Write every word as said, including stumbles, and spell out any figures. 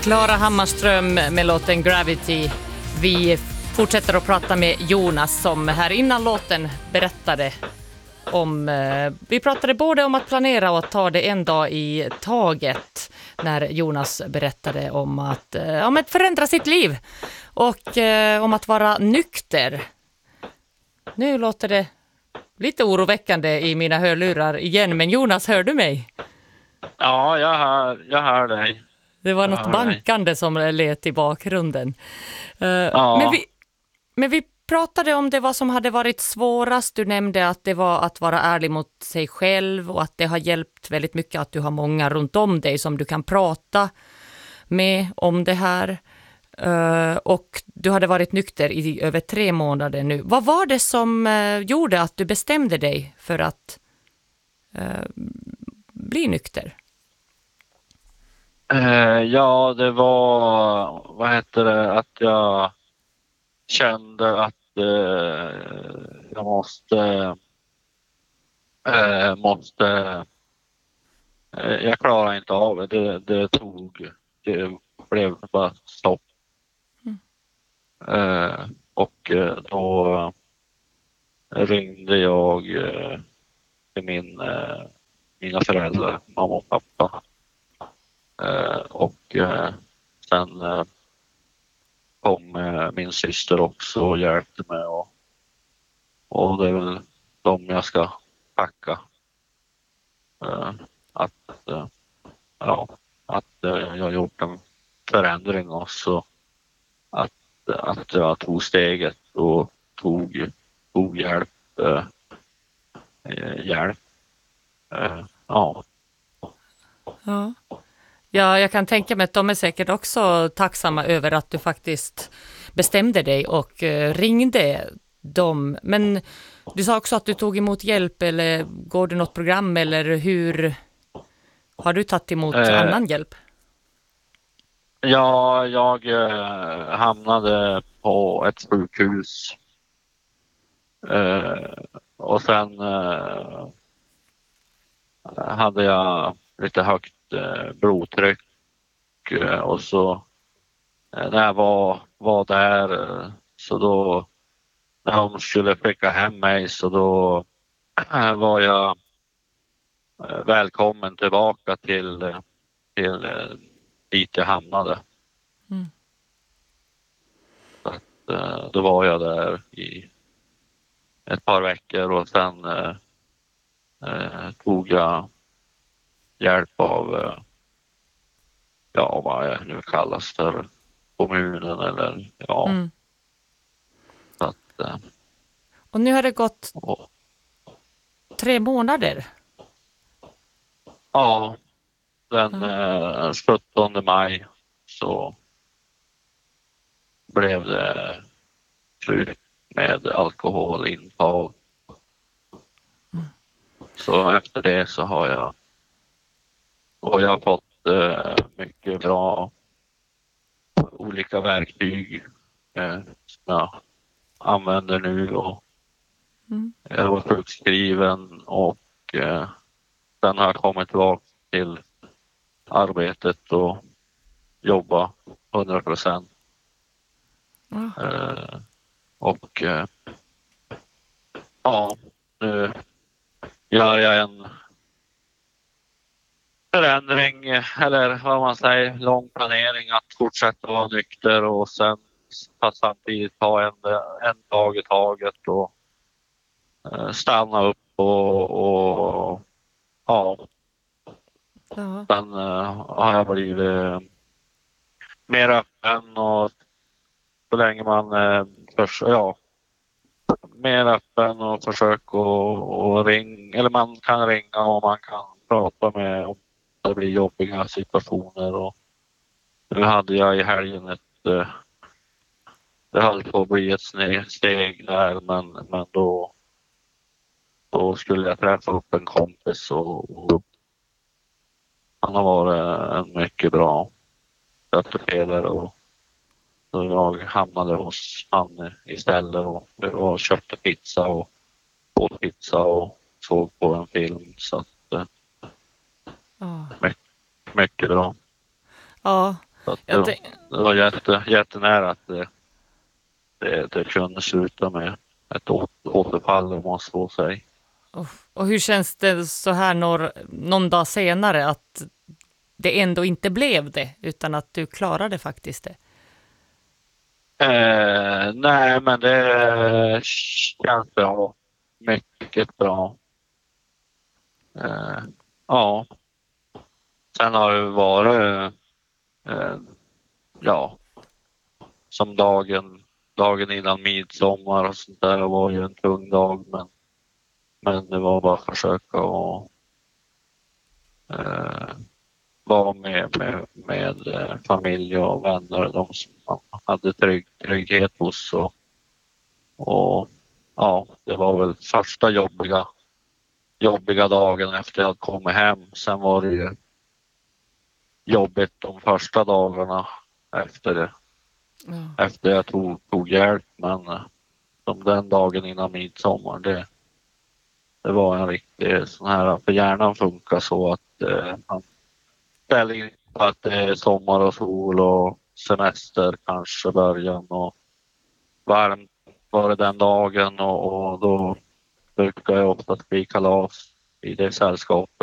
Klara Hammarström med låten Gravity. Vi fortsätter att prata med Jonas som här innan låten berättade om, eh, vi pratade både om att planera och att ta det en dag i taget när Jonas berättade om att, eh, om att förändra sitt liv och eh, om att vara nykter. Nu låter det lite oroväckande i mina hörlurar igen, men Jonas, hör du mig? Ja, jag hör, jag hör dig. Det var jag något bankande dig. Som lät i bakgrunden. Uh, ja. men, vi, men vi pratade om det vad som hade varit svårast. Du nämnde att det var att vara ärlig mot sig själv och att det har hjälpt väldigt mycket att du har många runt om dig som du kan prata med om det här. Uh, och du hade varit nykter i över tre månader nu. Vad var det som uh, gjorde att du bestämde dig för att uh, bli nykter? Uh, ja, det var, vad heter det, att jag kände att uh, jag måste, uh, måste, uh, jag klarar inte av det. Det, det tog, det blev bara stopp. Mm. Uh, och uh, då ringde jag uh, till min, uh, mina föräldrar, mamma och pappa. Uh, och uh, sen uh, kom uh, min syster också och hjälpte mig. Och, och det är väl de jag ska tacka. Uh, att uh, ja, att uh, jag har gjort en förändring också. Att, uh, att jag tog steget och tog, tog hjälp. Uh, hjälp. Uh, ja. Ja. Ja, jag kan tänka mig att de är säkert också tacksamma över att du faktiskt bestämde dig och eh, ringde dem. Men du sa också att du tog emot hjälp, eller går du något program, eller hur har du tagit emot eh, annan hjälp? Ja, jag eh, hamnade på ett sjukhus eh, och sen eh, hade jag lite högt blodtryck och så när jag var, var där så då när de skulle skicka hem mig så då var jag välkommen tillbaka till, till dit jag hamnade. Mm. Så att, då var jag där i ett par veckor och sen eh, tog jag hjälp av ja, vad jag nu kallas för kommunen eller ja. Mm. Så att, eh, och nu har det gått och, tre månader. Ja, den mm. eh, sjuttonde maj så blev det slut med alkoholintag. Mm. Så efter det så har jag och jag har fått eh, mycket bra olika verktyg eh, som jag använder nu och mm. jag var sjukskriven och eh, sen har jag kommit tillbaka till arbetet och jobba hundra procent. Mm. Eh, och eh, ja, nu gör jag en förändring eller vad man säger, lång planering att fortsätta vara nykter och sen samtidigt ta en, en dag i taget och uh, stanna upp och, och ja. ja. Sen uh, har jag blivit uh, mer öppen och så länge man uh, förs- ja, mer öppen och försöka och, och ringa eller man kan ringa och man kan prata med om det blir jobbiga situationer och nu hade jag i helgen ett eh, det höll på att bli ett steg där men, men då då skulle jag träffa upp en kompis och, och han har varit en mycket bra stöttepelare och så jag hamnade hos han istället och, och köpte pizza och åt pizza och såg på en film så att oh. mycket, mycket bra. Ja, Så att det, Jag var- tänk- det var jätte, jättenära att det, det, det kunde sluta med ett å- återfall om man så säger. och, och hur känns det så här några, någon dag senare att det ändå inte blev det, utan att du klarade faktiskt det? Eh, nej, men det känns bra. Mycket bra. Eh, ja. Sen har det varit, eh, ja, som dagen, dagen innan midsommar och sånt där. Det var ju en tung dag, men, men det var bara att försöka och eh, vara med, med, med eh, familj och vänner, de som man hade trygg, trygghet hos. Och, och ja, det var väl första jobbiga, jobbiga dagen efter jag kommit hem. Sen var det ju jobbigt de första dagarna efter det. Ja. Efter jag tog, tog hjälp, men eh, som den dagen innan midsommar, det, det var en riktig sån här, för hjärnan funkar så att eh, man ställer in på att det är sommar och sol och semester kanske början och varmt var det den dagen och, och då brukar jag oftast bli kalas i det sällskapet.